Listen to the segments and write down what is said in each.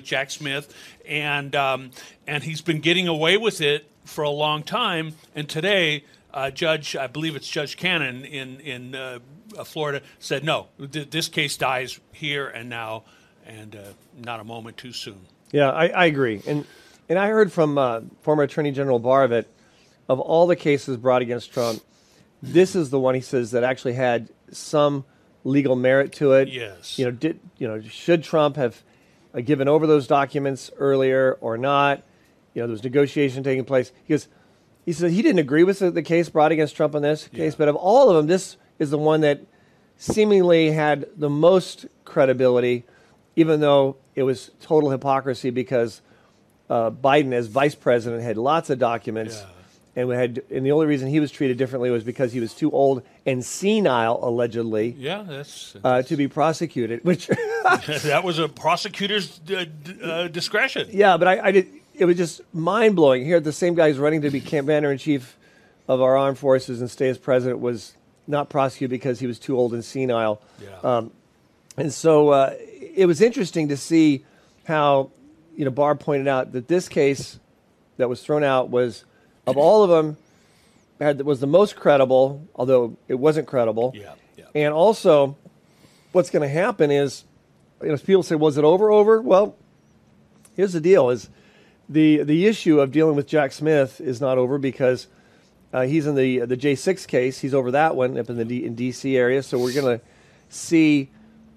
Jack Smith, and he's been getting away with it for a long time. And today, I believe it's Judge Cannon in Florida, said no, this case dies here and now, and not a moment too soon. Yeah, I agree. And I heard from former Attorney General Barr that of all the cases brought against Trump, this is the one, he says, that actually had some legal merit to it. Yes. Should Trump have given over those documents earlier or not? There was negotiation taking place. He said he didn't agree with the case brought against Trump on this case, but of all of them, this is the one that seemingly had the most credibility, even though it was total hypocrisy because Biden, as vice president, had lots of documents. Yeah. And the only reason he was treated differently was because he was too old and senile, allegedly, to be prosecuted. Which that was a prosecutor's discretion. Yeah, but it was just mind blowing. Here, the same guy who's running to be commander in chief of our armed forces and stay as president was not prosecuted because he was too old and senile. Yeah. And so it was interesting to see how Barr pointed out that this case that was thrown out was, of all of them, was the most credible, although it wasn't credible. Yeah. And also, what's going to happen is, people say, was it over? Well, here's the deal: is the issue of dealing with Jack Smith is not over because he's in the J6 case. He's over that one up in in D.C. area. So we're going to see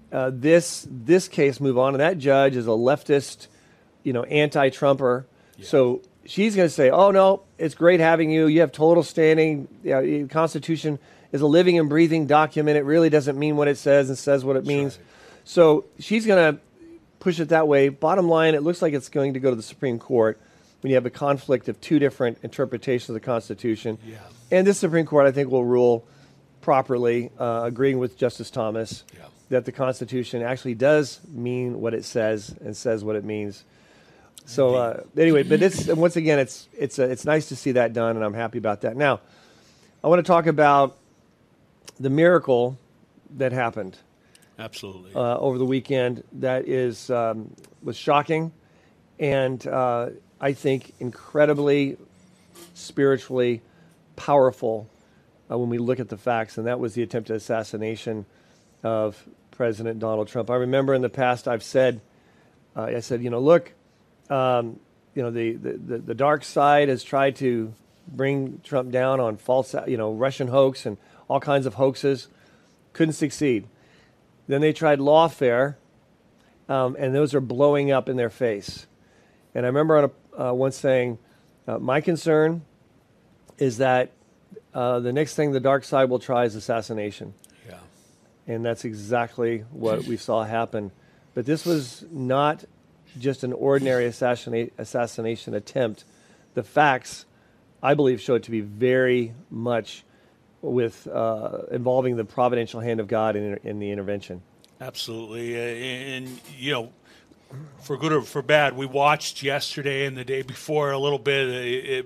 this case move on, and that judge is a leftist, anti-Trumper. Yeah. So she's going to say, oh, no, it's great having you. You have total standing. The Constitution is a living and breathing document. It really doesn't mean what it says and says what it means. Right. So she's going to push it that way. Bottom line, it looks like it's going to go to the Supreme Court when you have a conflict of two different interpretations of the Constitution. Yeah. And this Supreme Court, I think, will rule properly, agreeing with Justice Thomas, that the Constitution actually does mean what it says and says what it means. So anyway, but once again, it's nice to see that done, and I'm happy about that. Now, I want to talk about the miracle that happened. Absolutely. Over the weekend, that was shocking, and I think incredibly spiritually powerful when we look at the facts, and that was the attempted assassination of President Donald Trump. I remember in the past I've said, look. The dark side has tried to bring Trump down on false, Russian hoax and all kinds of hoaxes. Couldn't succeed. Then they tried lawfare, and those are blowing up in their face. And I remember once saying, my concern is that the next thing the dark side will try is assassination. Yeah. And that's exactly what we saw happen. But this was not just an ordinary assassination attempt. The facts, I believe, show it to be very much with involving the providential hand of God in the intervention. Absolutely. And for good or for bad, we watched yesterday and the day before a little bit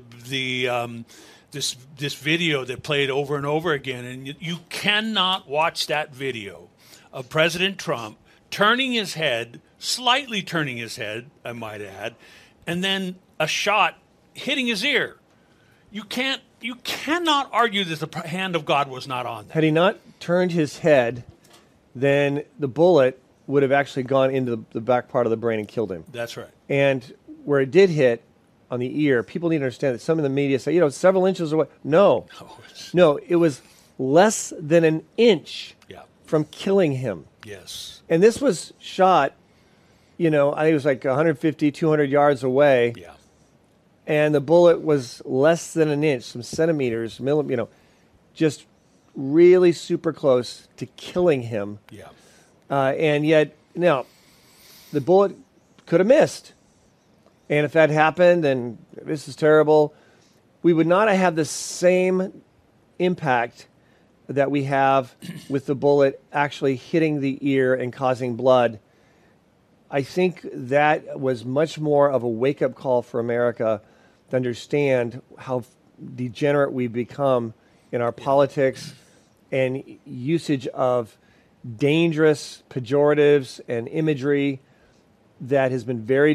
this video that played over and over again. And you cannot watch that video of President Trump slightly turning his head, I might add, and then a shot hitting his ear. You cannot argue that the hand of God was not on that. Had he not turned his head, then the bullet would have actually gone into the back part of the brain and killed him. That's right. And where it did hit on the ear, people need to understand that some in the media say, several inches away. No, it was less than an inch from killing him. Yes. And this was shot, I think it was like 150, 200 yards away. Yeah. And the bullet was less than an inch, some centimeters, just really super close to killing him. Yeah. And yet, now, the bullet could have missed. And if that happened, then this is terrible. We would not have the same impact that we have with the bullet actually hitting the ear and causing blood. I think that was much more of a wake-up call for America to understand how degenerate we've become in our politics and usage of dangerous pejoratives and imagery that has been very